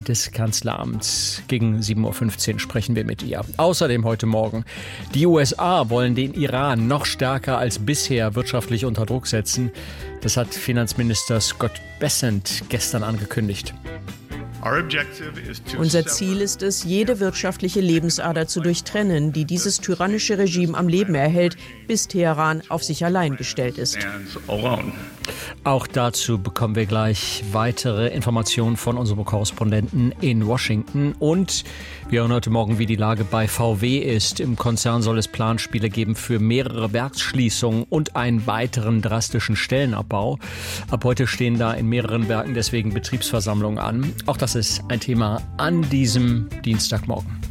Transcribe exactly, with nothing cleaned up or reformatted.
des Kanzleramts. Gegen sieben Uhr fünfzehn sprechen wir mit ihr. Außerdem heute Morgen: Die U S A wollen den Iran noch stärker als bisher wirtschaftlich unter Druck setzen. Das hat Finanzminister Scott Bessent gestern angekündigt. Unser Ziel ist es, jede wirtschaftliche Lebensader zu durchtrennen, die dieses tyrannische Regime am Leben erhält, bis Teheran auf sich allein gestellt ist. Auch dazu bekommen wir gleich weitere Informationen von unserem Korrespondenten in Washington. Und wir hören heute Morgen, wie die Lage bei V W ist. Im Konzern soll es Planspiele geben für mehrere Werksschließungen und einen weiteren drastischen Stellenabbau. Ab heute stehen da in mehreren Werken deswegen Betriebsversammlungen an. Auch das ist ein Thema an diesem Dienstagmorgen.